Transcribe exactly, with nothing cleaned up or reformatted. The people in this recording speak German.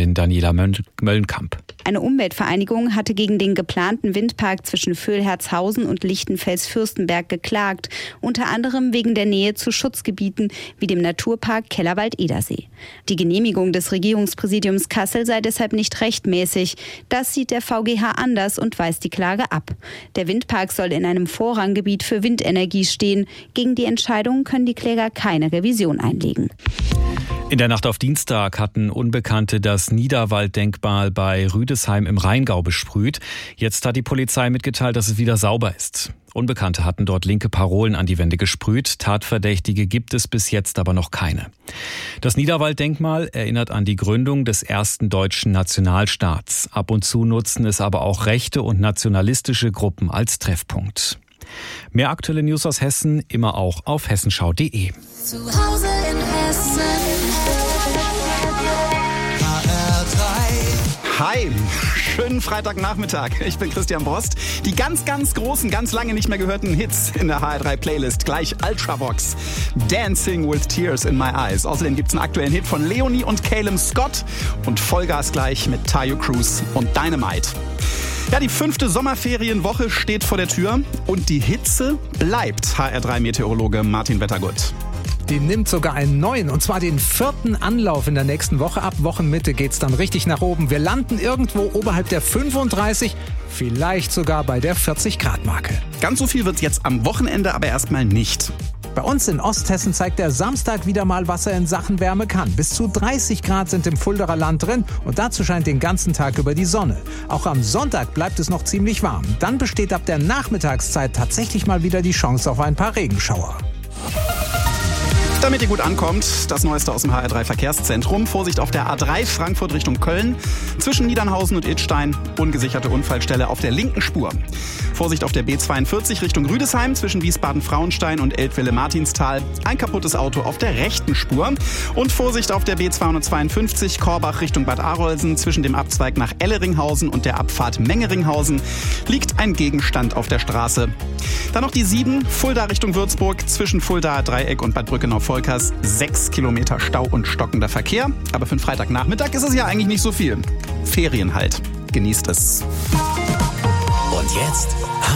Reporterin Daniela Möllenkamp. Eine Umweltvereinigung hatte gegen den geplanten Windpark zwischen Vöhlherrshausen und Lichtenfels-Fürstenberg geklagt, unter anderem wegen der Nähe zu Schutzgebieten wie dem Naturpark Kellerwald-Edersee. Die Genehmigung des Regierungspräsidiums Kassel sei deshalb nicht rechtmäßig. Das sieht der V G H anders und weist die Klage ab. Der Windpark soll in einem Vorranggebiet für Windenergie stehen. Gegen die Entscheidung können die Kläger keine Revision einlegen. In der Nacht auf Dienstag hatten Unbekannte das Niederwalddenkmal bei Rüdesheim im Rheingau besprüht. Jetzt hat die Polizei mitgeteilt, dass es wieder sauber ist. Unbekannte hatten dort linke Parolen an die Wände gesprüht. Tatverdächtige gibt es bis jetzt aber noch keine. Das Niederwalddenkmal erinnert an die Gründung des ersten deutschen Nationalstaats. Ab und zu nutzen es aber auch rechte und nationalistische Gruppen als Treffpunkt. Mehr aktuelle News aus Hessen immer auch auf hessenschau punkt de. Zu Hause in Hessen. H R drei. Hi, schönen Freitagnachmittag. Ich bin Christian Brost. Die ganz, ganz großen, ganz lange nicht mehr gehörten Hits in der H R drei Playlist. Gleich Ultravox. Dancing with Tears in My Eyes. Außerdem gibt's einen aktuellen Hit von Leonie und Calum Scott. Und Vollgas gleich mit Tayo Cruz und Dynamite. Ja, die fünfte Sommerferienwoche steht vor der Tür und die Hitze bleibt, H R drei Meteorologe Martin Wettergut. Die nimmt sogar einen neuen, und zwar den vierten Anlauf in der nächsten Woche. Ab Wochenmitte geht's dann richtig nach oben. Wir landen irgendwo oberhalb der fünfunddreißig, vielleicht sogar bei der vierzig Grad Marke. Ganz so viel wird's jetzt am Wochenende aber erstmal nicht. Bei uns in Osthessen zeigt der Samstag wieder mal, was er in Sachen Wärme kann. Bis zu dreißig Grad sind im Fuldaer Land drin und dazu scheint den ganzen Tag über die Sonne. Auch am Sonntag bleibt es noch ziemlich warm. Dann besteht ab der Nachmittagszeit tatsächlich mal wieder die Chance auf ein paar Regenschauer. Damit ihr gut ankommt, das Neueste aus dem H R drei Verkehrszentrum. Vorsicht auf der A drei Frankfurt Richtung Köln. Zwischen Niedernhausen und Idstein ungesicherte Unfallstelle auf der linken Spur. Vorsicht auf der B zweiundvierzig Richtung Rüdesheim zwischen Wiesbaden-Frauenstein und Eltville-Martinstal. Ein kaputtes Auto auf der rechten Spur. Und Vorsicht auf der B zweihundertzweiundfünfzig Korbach Richtung Bad Arolsen zwischen dem Abzweig nach Elleringhausen und der Abfahrt Mengeringhausen liegt ein Gegenstand auf der Straße. Dann noch die sieben, Fulda Richtung Würzburg zwischen Fuldaer Dreieck und Bad Brückenau-Volkers. Sechs Kilometer Stau und stockender Verkehr. Aber für den Freitagnachmittag ist es ja eigentlich nicht so viel. Ferien halt. Genießt es. Und jetzt